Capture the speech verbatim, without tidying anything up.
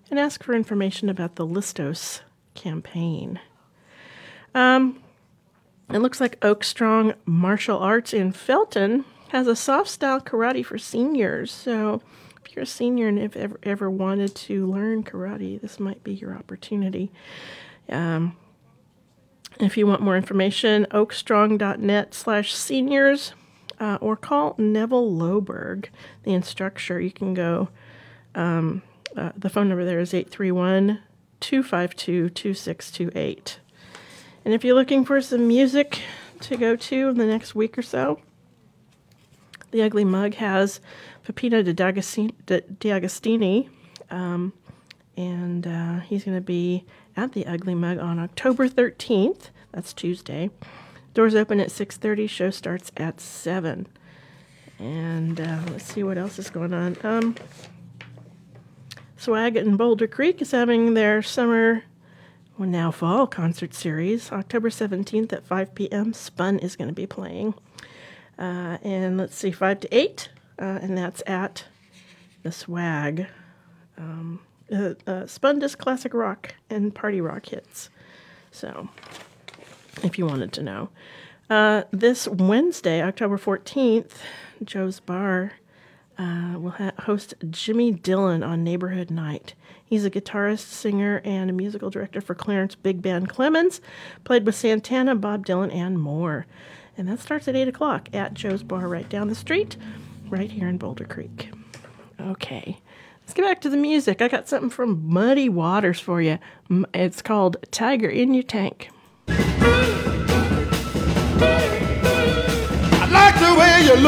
and ask for information about the Listos campaign. Um, it looks like Oak Strong Martial Arts in Felton has a soft style karate for seniors. So if you're a senior and have ever, ever wanted to learn karate, this might be your opportunity. Um, if you want more information, oakstrong.net slash seniors, uh, or call Neville Loberg, the instructor. You can go, um, uh, the phone number there is eight three one, two five two, two six two eight. And if you're looking for some music to go to in the next week or so, The Ugly Mug has Pepino D'Agostini, um, and uh, he's going to be at The Ugly Mug on October thirteenth. That's Tuesday. Doors open at six thirty. Show starts at seven. And uh, let's see what else is going on. Um, Swag in Boulder Creek is having their summer, well, now fall concert series. October seventeenth at five p.m. Spun is going to be playing. Uh, and let's see, five to eight, uh, and that's at the Swag. Um, uh, uh, Spun does classic rock and party rock hits. So, if you wanted to know. Uh, this Wednesday, October fourteenth, Joe's Bar uh, will ha- host Jimmy Dillon on Neighborhood Night. He's a guitarist, singer, and a musical director for Clarence Big Band Clemens, played with Santana, Bob Dylan, and more. And that starts at eight o'clock at Joe's Bar right down the street, right here in Boulder Creek. Okay, let's get back to the music. I got something from Muddy Waters for you. It's called Tiger in Your Tank. I like the way you look.